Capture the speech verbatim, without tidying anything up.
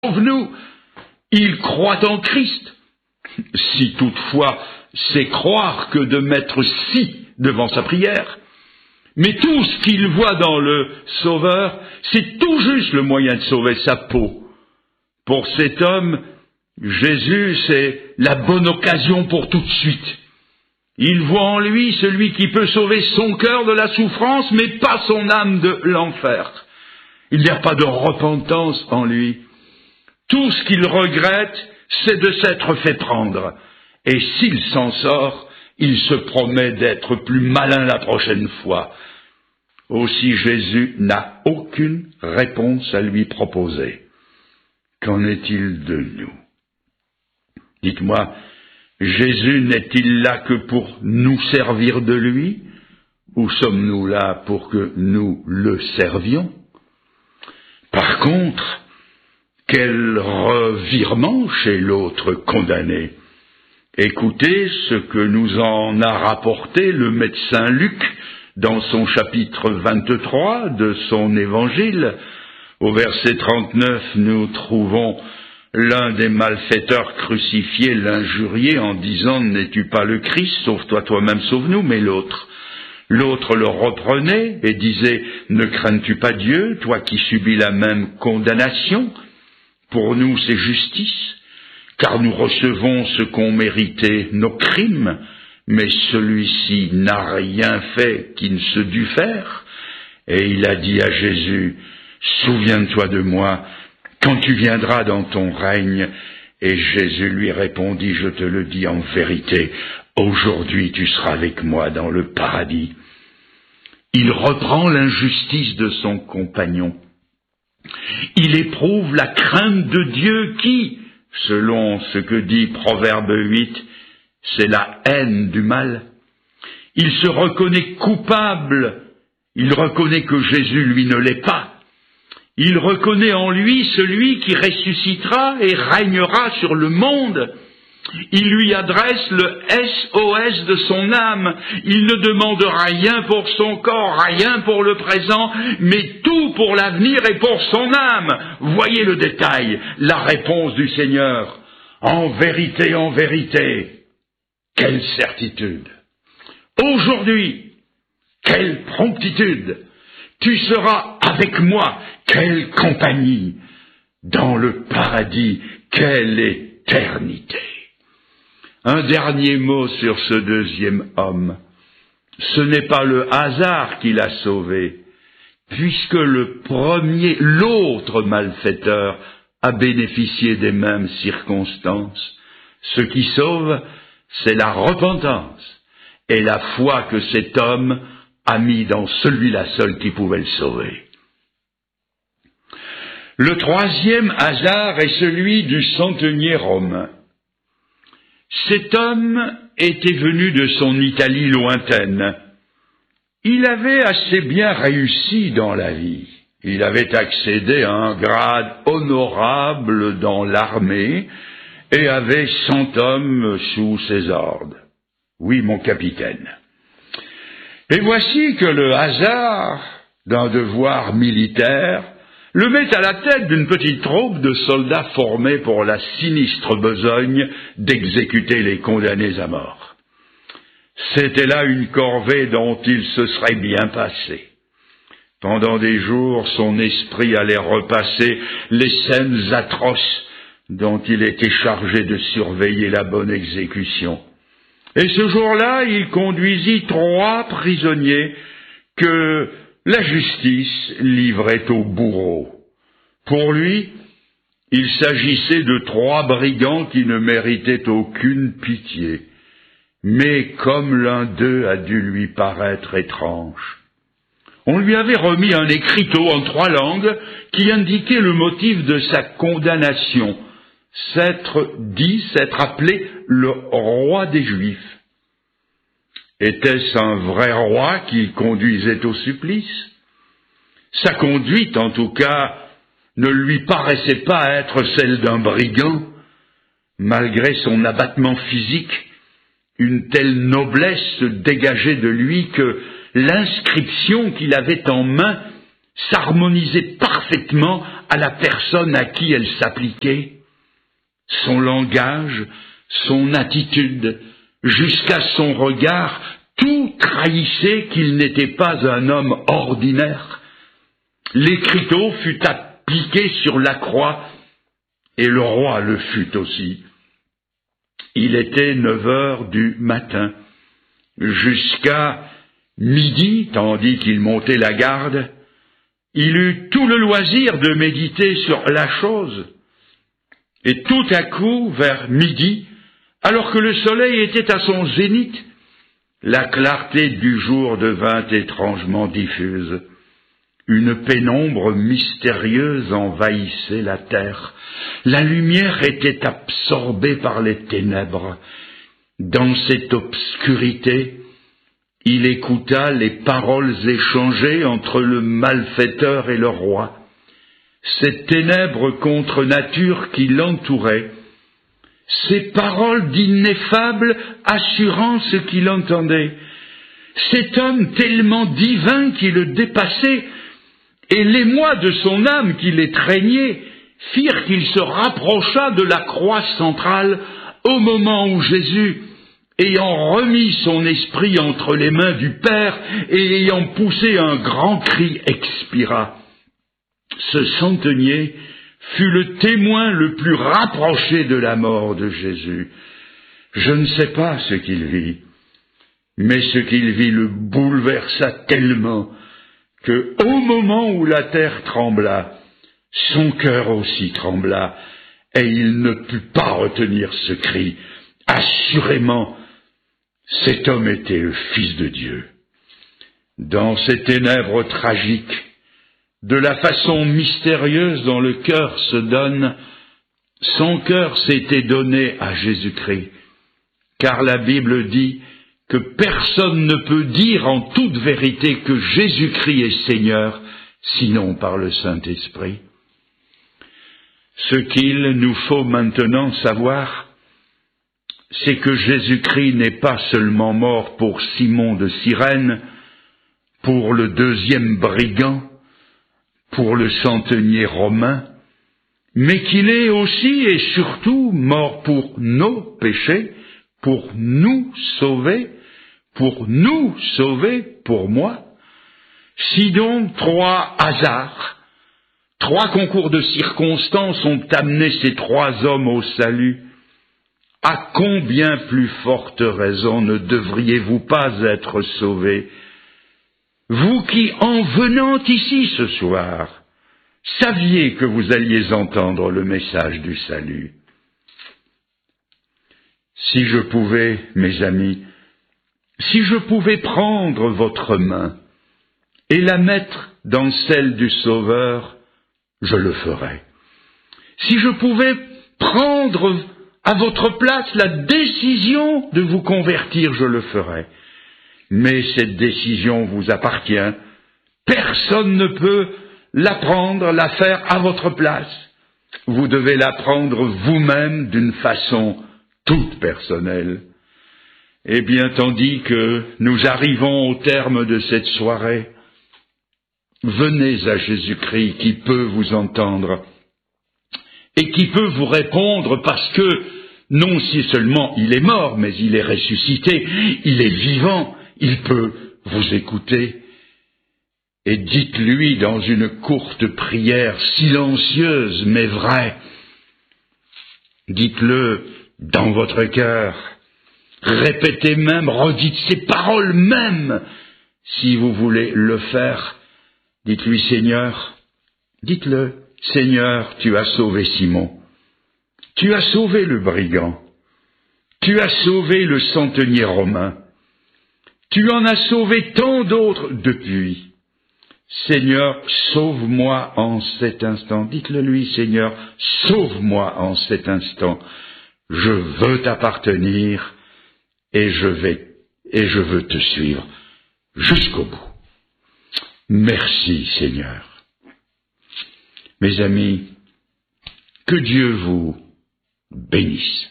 sauve-nous. Il croit en Christ. Si toutefois c'est croire que de mettre si devant sa prière. Mais tout ce qu'il voit dans le Sauveur, c'est tout juste le moyen de sauver sa peau. Pour cet homme, Jésus, c'est la bonne occasion pour tout de suite. Il voit en lui celui qui peut sauver son cœur de la souffrance, mais pas son âme de l'enfer. Il n'y a pas de repentance en lui. Tout ce qu'il regrette, c'est de s'être fait prendre. Et s'il s'en sort, il se promet d'être plus malin la prochaine fois. Aussi Jésus n'a aucune réponse à lui proposer. Qu'en est-il de nous? Dites-moi, Jésus n'est-il là que pour nous servir de lui, ou sommes-nous là pour que nous le servions? Par contre, quel revirement chez l'autre condamné! Écoutez ce que nous en a rapporté le médecin Luc dans son chapitre vingt-trois de son évangile. Au verset trente-neuf, nous trouvons l'un des malfaiteurs crucifiés l'injurier en disant « N'es-tu pas le Christ? Sauve-toi toi-même, sauve-nous » Mais l'autre, l'autre le reprenait et disait « Ne crains-tu pas Dieu, toi qui subis la même condamnation? Pour nous c'est justice. Car nous recevons ce qu'ont mérité nos crimes, mais celui-ci n'a rien fait qui ne se dût faire. » Et il a dit à Jésus, « Souviens-toi de moi quand tu viendras dans ton règne. » Et Jésus lui répondit, « Je te le dis en vérité, aujourd'hui tu seras avec moi dans le paradis. » Il reprend l'injustice de son compagnon. Il éprouve la crainte de Dieu qui, selon ce que dit Proverbe huit, c'est la haine du mal. Il se reconnaît coupable. Il reconnaît que Jésus, lui, ne l'est pas. Il reconnaît en lui celui qui ressuscitera et régnera sur le monde. Il lui adresse le S O S de son âme. Il ne demande rien pour son corps, rien pour le présent, mais tout pour l'avenir et pour son âme. Voyez le détail, la réponse du Seigneur. En vérité, en vérité, quelle certitude! Aujourd'hui, quelle promptitude! Tu seras avec moi, quelle compagnie! Dans le paradis, quelle éternité! Un dernier mot sur ce deuxième homme. Ce n'est pas le hasard qui l'a sauvé, puisque le premier, l'autre malfaiteur, a bénéficié des mêmes circonstances. Ce qui sauve, c'est la repentance et la foi que cet homme a mis dans celui-là seul qui pouvait le sauver. Le troisième hasard est celui du centenier romain. Cet homme était venu de son Italie lointaine. Il avait assez bien réussi dans la vie. Il avait accédé à un grade honorable dans l'armée et avait cent hommes sous ses ordres. Oui, mon capitaine. Et voici que le hasard d'un devoir militaire le met à la tête d'une petite troupe de soldats formés pour la sinistre besogne d'exécuter les condamnés à mort. C'était là une corvée dont il se serait bien passé. Pendant des jours, son esprit allait repasser les scènes atroces dont il était chargé de surveiller la bonne exécution. Et ce jour-là, il conduisit trois prisonniers que la justice livrait au bourreau. Pour lui, il s'agissait de trois brigands qui ne méritaient aucune pitié. Mais comme l'un d'eux a dû lui paraître étrange, on lui avait remis un écriteau en trois langues qui indiquait le motif de sa condamnation, s'être dit, s'être appelé le roi des Juifs. Était-ce un vrai roi qu'il conduisait au supplice? Sa conduite, en tout cas, ne lui paraissait pas être celle d'un brigand. Malgré son abattement physique, une telle noblesse se dégageait de lui que l'inscription qu'il avait en main s'harmonisait parfaitement à la personne à qui elle s'appliquait. Son langage, son attitude, jusqu'à son regard, tout trahissait qu'il n'était pas un homme ordinaire. L'écriteau fut appliqué sur la croix, et le roi le fut aussi. Il était neuf heures du matin, jusqu'à midi, tandis qu'il montait la garde, il eut tout le loisir de méditer sur la chose. Et tout à coup, vers midi, alors que le soleil était à son zénith, la clarté du jour devint étrangement diffuse. Une pénombre mystérieuse envahissait la terre. La lumière était absorbée par les ténèbres. Dans cette obscurité, il écouta les paroles échangées entre le malfaiteur et le roi. Ces ténèbres contre nature qui l'entouraient, ces paroles d'ineffable assurance qu'il entendait, cet homme tellement divin qui le dépassait, et l'émoi de son âme qui l'étreignait, firent qu'il se rapprocha de la croix centrale au moment où Jésus, ayant remis son esprit entre les mains du Père et ayant poussé un grand cri, expira. Ce centenier fut le témoin le plus rapproché de la mort de Jésus. Je ne sais pas ce qu'il vit, mais ce qu'il vit le bouleversa tellement que, au moment où la terre trembla, son cœur aussi trembla, et il ne put pas retenir ce cri. Assurément, cet homme était le Fils de Dieu. Dans ces ténèbres tragiques, de la façon mystérieuse dont le cœur se donne, son cœur s'était donné à Jésus-Christ, car la Bible dit que personne ne peut dire en toute vérité que Jésus-Christ est Seigneur, sinon par le Saint-Esprit. Ce qu'il nous faut maintenant savoir, c'est que Jésus-Christ n'est pas seulement mort pour Simon de Cyrène, pour le deuxième brigand, pour le centenier romain, mais qu'il est aussi et surtout mort pour nos péchés, pour nous sauver, pour nous sauver, pour moi. Si donc trois hasards, trois concours de circonstances ont amené ces trois hommes au salut, à combien plus forte raison ne devriez-vous pas être sauvés, vous qui, en venant ici ce soir, saviez que vous alliez entendre le message du salut? Si je pouvais, mes amis, si je pouvais prendre votre main et la mettre dans celle du Sauveur, je le ferais. Si je pouvais prendre à votre place la décision de vous convertir, je le ferais. Mais cette décision vous appartient. Personne ne peut la prendre, la faire à votre place. Vous devez la prendre vous-même d'une façon toute personnelle. Eh bien, tandis que nous arrivons au terme de cette soirée, venez à Jésus-Christ qui peut vous entendre et qui peut vous répondre parce que non si seulement il est mort, mais il est ressuscité, il est vivant, il peut vous écouter. Et dites-lui dans une courte prière silencieuse mais vraie, dites-le dans votre cœur, répétez même, redites ces paroles même, si vous voulez le faire. Dites-lui, Seigneur, dites-le, Seigneur, tu as sauvé Simon, tu as sauvé le brigand, tu as sauvé le centenier romain, tu en as sauvé tant d'autres depuis. Seigneur, sauve-moi en cet instant. Dites-le lui, Seigneur, sauve-moi en cet instant. Je veux t'appartenir et je vais, et je veux te suivre jusqu'au bout. Merci, Seigneur. Mes amis, que Dieu vous bénisse.